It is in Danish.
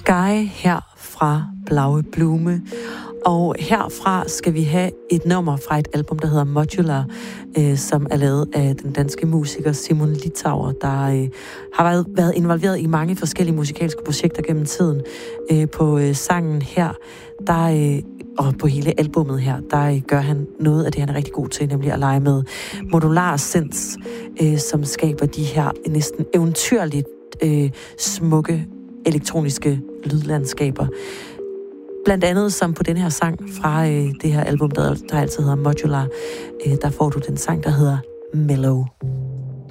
Sky her fra Blaue Blume. Og herfra skal vi have et nummer fra et album, der hedder Modular, som er lavet af den danske musiker Simon Litauer, der har været involveret i mange forskellige musikalske projekter gennem tiden. På sangen her, og på hele albummet her, der gør han noget af det, han er rigtig god til, nemlig at lege med modular synths, som skaber de her næsten eventyrligt smukke elektroniske lydlandskaber. Blandt andet som på den her sang fra det her album, der altid hedder Modular, der får du den sang, der hedder Mellow.